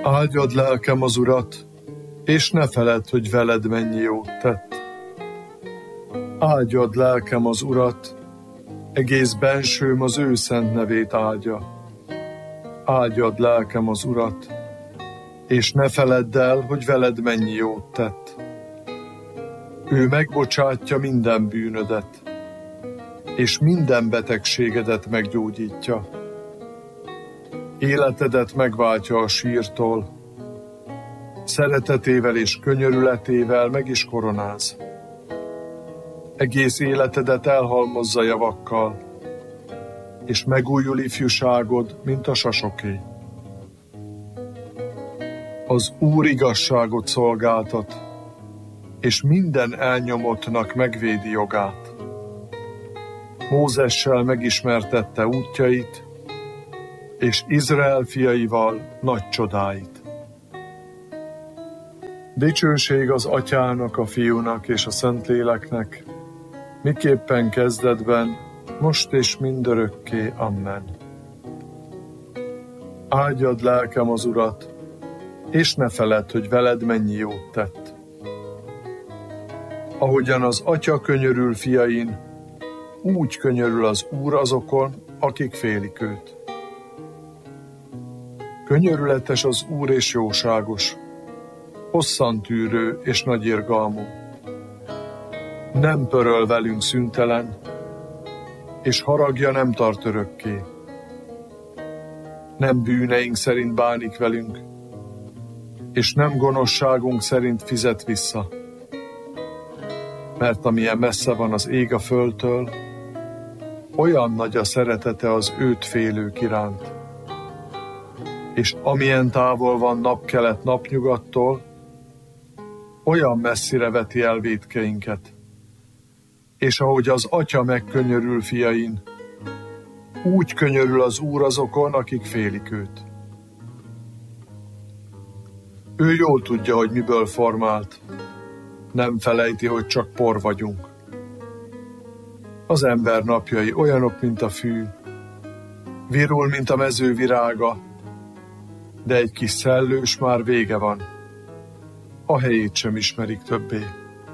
Áldjad lelkem az Urat, és ne feledd, hogy veled mennyi jót tett. Áldjad lelkem az Urat, egész bensőm az ő szent nevét áldja. Áldjad lelkem az Urat, és ne feledd el, hogy veled mennyi jót tett. Ő megbocsátja minden bűnödet, és minden betegségedet meggyógyítja. Életedet megváltja a sírtól, szeretetével és könyörületével meg is koronáz. Egész életedet elhalmozza javakkal, és megújul ifjúságod, mint a sasoké. Az Úr igazságot szolgáltat, és minden elnyomottnak megvédi jogát. Mózessel megismertette útjait, és Izrael fiaival nagy csodáit. Dicsőség az Atyának, a Fiúnak és a Szentléleknek, miképpen kezdetben, most és mindörökké. Amen. Áldjad lelkem az Urat, és ne feledd, hogy veled mennyi jót tett. Ahogyan az Atya könyörül fiain, úgy könyörül az Úr azokon, akik félik őt. Könyörületes az Úr és jóságos, hosszantűrő és nagyirgalmú. Nem pöröl velünk szüntelen, és haragja nem tart örökké. Nem bűneink szerint bánik velünk, és nem gonoszságunk szerint fizet vissza. Mert amilyen messze van az ég a földtől, olyan nagy a szeretete az őt félők iránt. És amilyen távol van napkelet napnyugattól, olyan messzire veti el vétkeinket. És ahogy az Atya megkönyörül fiain, úgy könyörül az Úr azokon, akik félik őt. Ő jól tudja, hogy miből formált, nem felejti, hogy csak por vagyunk. Az ember napjai olyanok, mint a fű, virul, mint a mező virága, de egy kis szellős már vége van, a helyét sem ismerik többé.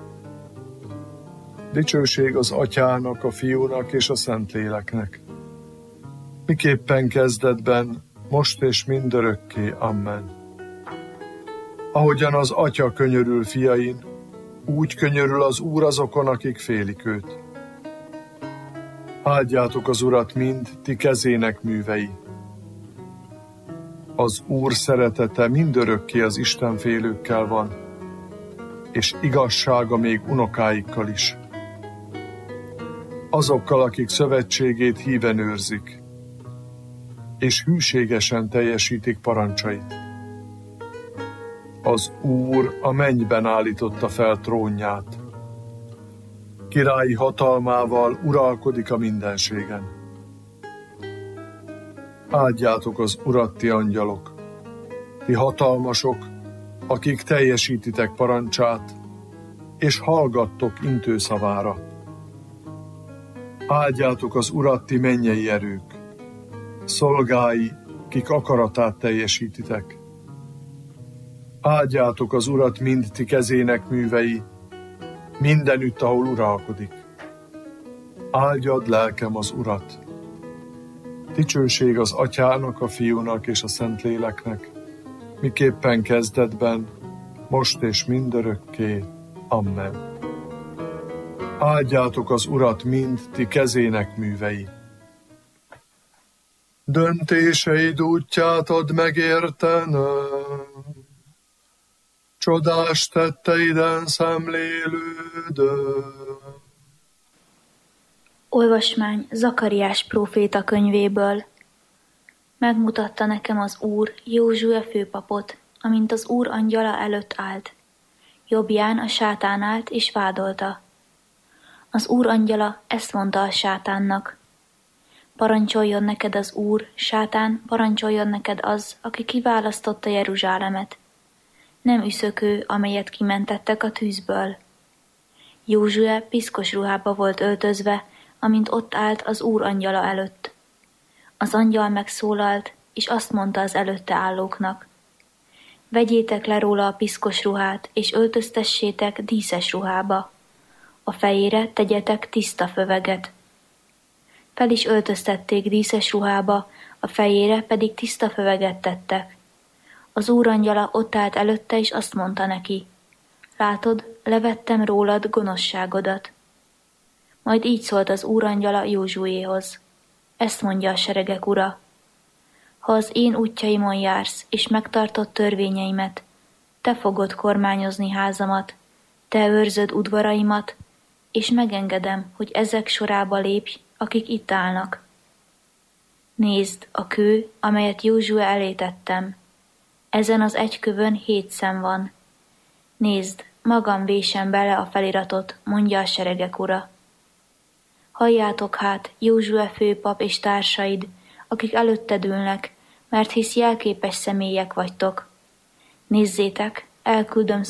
Dicsőség az Atyának, a Fiúnak és a Szentléleknek, miképpen kezdetben, most és mindörökké. Amen. Ahogyan az Atya könyörül fiain, úgy könyörül az Úr azokon, akik félik őt. Áldjátok az Urat mind, ti kezének művei. Az Úr szeretete mindörökké az istenfélőkkel van, és igazsága még unokáikkal is. Azokkal, akik szövetségét híven őrzik, és hűségesen teljesítik parancsait. Az Úr a mennyben állította fel trónját. Királyi hatalmával uralkodik a mindenségen. Áldjátok az Urat, ti angyalok, ti hatalmasok, akik teljesítitek parancsát, és hallgattok intőszavára. Áldjátok az Urat, ti mennyei erők, szolgái, kik akaratát teljesítitek. Áldjátok az Urat mind ti kezének művei, mindenütt, ahol uralkodik. Áldjad lelkem az Urat. Dicsőség az Atyának, a Fiúnak és a Szentléleknek, miképpen kezdetben, most és mindörökké. Amen. Áldjátok az Urat mind ti kezének művei. Döntéseid útját add megértenem, csodás tetteiden szemlélődöm. Olvasmány Zakariás próféta könyvéből. Megmutatta nekem az Úr Józsue főpapot, amint az Úr angyala előtt állt. Jobbján a sátán állt és vádolta. Az Úr angyala ezt mondta a sátánnak: parancsoljon neked az Úr, sátán, parancsoljon neked az, aki kiválasztotta Jeruzsálemet. Nem üszökő, amelyet kimentettek a tűzből. Józsue piszkos ruhába volt öltözve, amint ott állt az Úr angyala előtt. Az angyal megszólalt, és azt mondta az előtte állóknak: Vegyétek le róla a piszkos ruhát, és öltöztessétek díszes ruhába. A fejére tegyetek tiszta föveget. Fel is öltöztették díszes ruhába, a fejére pedig tiszta föveget tettek. Az Úr angyala ott állt előtte, és azt mondta neki: látod, levettem rólad gonoszságodat. Majd így szólt az Úr angyala Józsuéhoz: ezt mondja a seregek Ura: ha az én útjaimon jársz, és megtartod törvényeimet, te fogod kormányozni házamat, te őrzöd udvaraimat, és megengedem, hogy ezek sorába lépj, akik itt állnak. Nézd, a kő, amelyet Józsue elé tettem. Ezen az egy kövön 7 szem van. Nézd, magam vésem bele a feliratot, mondja a seregek Ura. Halljátok hát, Józsue főpap és társaid, akik előtted ülnek, mert hisz jelképes személyek vagytok. Nézzétek, elküldöm